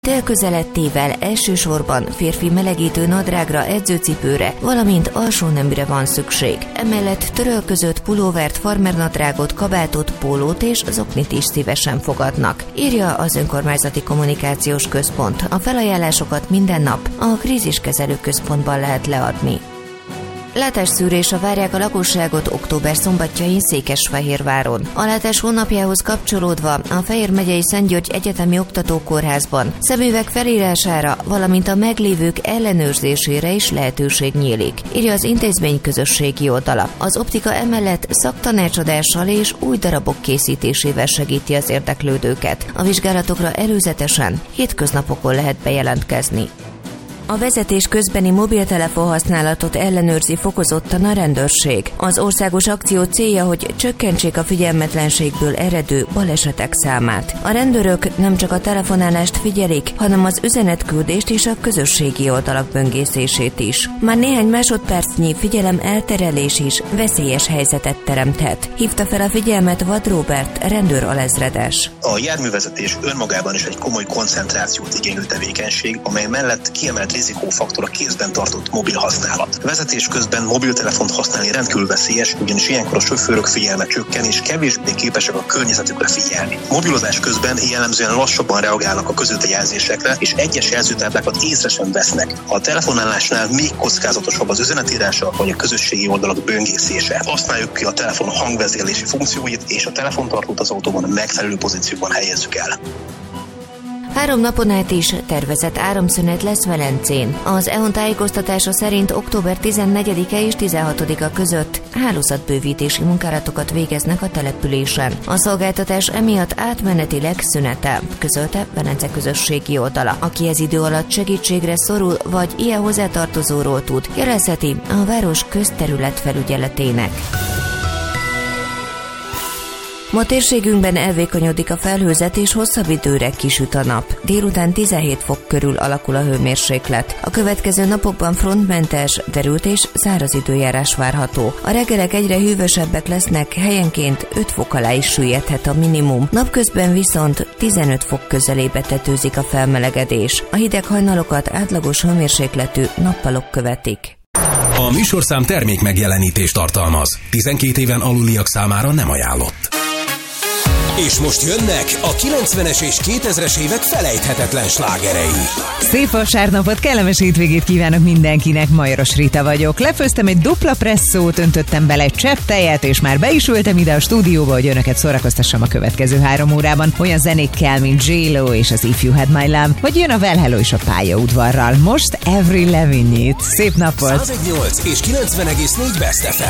Tél közelettével elsősorban férfi melegítő nadrágra, edzőcipőre, valamint alsóneműre van szükség. Emellett törölközött pulóvert, farmernadrágot, kabátot, pólót és zoknit is szívesen fogadnak, írja az Önkormányzati Kommunikációs Központ. A felajánlásokat minden nap a kríziskezelő központban lehet leadni. Látásszűrésre várják a lakosságot október szombatjain Székesfehérváron. A látás hónapjához kapcsolódva a Fejér megyei Szent György Egyetemi Oktatókórházban szemüveg felírására, valamint a meglévők ellenőrzésére is lehetőség nyílik, írja az intézmény közösségi oldala. Az optika emellett szaktanácsadással és új darabok készítésével segíti az érdeklődőket. A vizsgálatokra előzetesen hétköznapokon lehet bejelentkezni. A vezetés közbeni mobiltelefon használatot ellenőrzi fokozottan a rendőrség. Az országos akció célja, hogy csökkentsék a figyelmetlenségből eredő balesetek számát. A rendőrök nem csak a telefonálást figyelik, hanem az üzenetküldést és a közösségi oldalak böngészését is. Már néhány másodpercnyi figyelem elterelés is veszélyes helyzetet teremthet. Hívta fel a figyelmet Vad Róbert, rendőr alezredes. A járművezetés önmagában is egy komoly koncentrációt igénylő tevékenység, amely mellett kiemelt rizikófaktor a kézben tartott mobil használat. Vezetés közben mobiltelefont használni rendkívül veszélyes, ugyanis ilyenkor a sofőrök figyelme csökken és kevésbé képesek a környezetükre figyelni. Mobilozás közben jellemzően lassabban reagálnak a közúti jelzésekre, és egyes jelzőtáblákat észre sem vesznek. A telefonálásnál még kockázatosabb az üzenetírása vagy a közösségi oldalak böngészése. Használjuk ki a telefon hangvezérlési funkcióit, és a telefontartót az autóban megfelelő pozícióban helyezzük el. 3 napon át is tervezett áramszünet lesz Velencén. Az EON tájékoztatása szerint október 14-e és 16-a között hálózatbővítési munkálatokat végeznek a településen. A szolgáltatás emiatt átmenetileg szünetel, közölte Velence közösségi oldala. Aki ez idő alatt segítségre szorul, vagy ilyen hozzátartozóról tud, jelezheti a város közterületfelügyeletének. Ma térségünkben elvékonyodik a felhőzet és hosszabb időre kisüt a nap. Délután 17 fok körül alakul a hőmérséklet. A következő napokban frontmentes, derült és száraz időjárás várható. A reggelek egyre hűvösebbek lesznek, helyenként 5 fok alá is süllyedhet a minimum. Napközben viszont 15 fok közelébe tetőzik a felmelegedés. A hideg hajnalokat átlagos hőmérsékletű nappalok követik. A műsorszám termék megjelenítést tartalmaz. 12 éven aluliak számára nem ajánlott. És most jönnek a 90-es és 2000-es évek felejthetetlen slágerei. Szép vasárnapot, kellemes hétvégét kívánok mindenkinek, Majoros Rita vagyok. Lefőztem egy dupla presszót, öntöttem bele egy csepp tejet, és már be is ültem ide a stúdióba, hogy önöket szórakoztassam a következő 3 órában. Olyan zenékkel, mint J-Lo és az If You Had My Love, vagy jön a Well Hello is a pályaudvarral. Most Avril Lavigne-it. Szép napot! 101.8 és 90,4 Best FM.